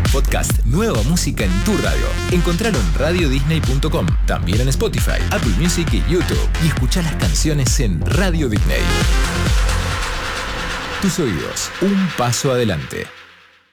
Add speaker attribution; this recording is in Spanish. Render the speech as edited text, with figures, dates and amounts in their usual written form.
Speaker 1: podcast Nueva Música en tu radio. Encontralo en radiodisney.com, también en Spotify, Apple Music y YouTube. Y escuchá las canciones en Radio Disney. Tus oídos, un paso adelante.